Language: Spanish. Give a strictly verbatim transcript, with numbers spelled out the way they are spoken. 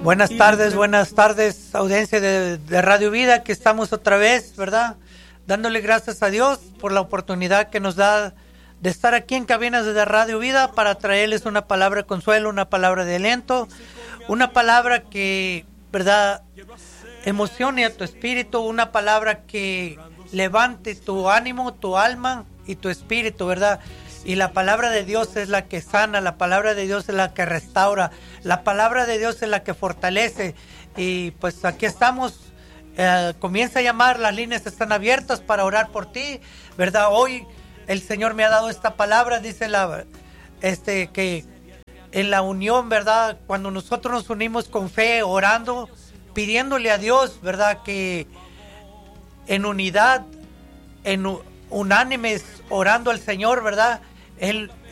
Buenas tardes, buenas tardes, audiencia de, de Radio Vida, que estamos otra vez, ¿verdad? Dándole gracias a Dios por la oportunidad que nos da de estar aquí en cabinas de Radio Vida para traerles una palabra de consuelo, una palabra de aliento, una palabra que, ¿verdad?, emocione a tu espíritu, una palabra que levante tu ánimo, tu alma y tu espíritu, ¿verdad? Y la palabra de Dios es la que sana, la palabra de Dios es la que restaura, la palabra de Dios es la que fortalece. Y pues aquí estamos, eh, comienza a llamar, las líneas están abiertas para orar por ti, ¿verdad? Hoy el Señor me ha dado esta palabra, dice la, este, que en la unión, ¿verdad? Cuando nosotros nos unimos con fe, orando, pidiéndole a Dios, ¿verdad? Que en unidad, en unánimes, orando al Señor, ¿verdad? Él